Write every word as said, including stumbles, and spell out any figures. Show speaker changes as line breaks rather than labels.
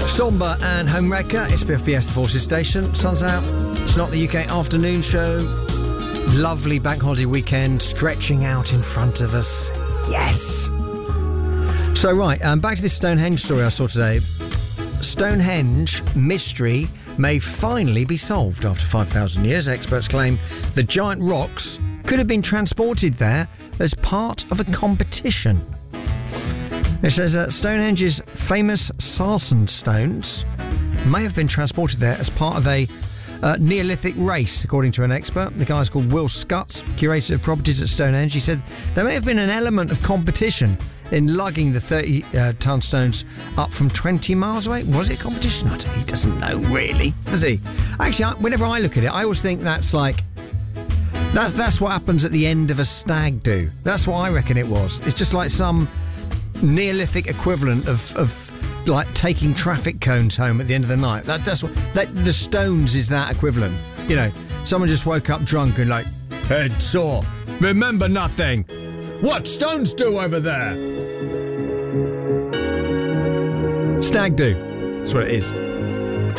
Somber and Homewrecker. It's B F B S, the Forces Station. Sun's out. It's not the U K afternoon show. Lovely bank holiday weekend stretching out in front of us. Yes. So, right, um, back to this Stonehenge story I saw today. Stonehenge mystery may finally be solved after five thousand years. Experts claim the giant rocks could have been transported there as part of a competition. It says uh, Stonehenge's famous sarsen stones may have been transported there as part of a uh, Neolithic race, according to an expert. The guy's called Will Scott, curator of properties at Stonehenge. He said there may have been an element of competition in lugging the thirty-ton uh, stones up from twenty miles away. Was it competition? I don't, he doesn't know, really, does he? Actually, I, whenever I look at it, I always think that's like... That's, that's what happens at the end of a stag do. That's what I reckon it was. It's just like some Neolithic equivalent of, of like taking traffic cones home at the end of the night. That, that's what... That, the stones is that equivalent. You know, someone just woke up drunk and like, head sore, remember nothing. What stones do over there? Stag do. That's what it is.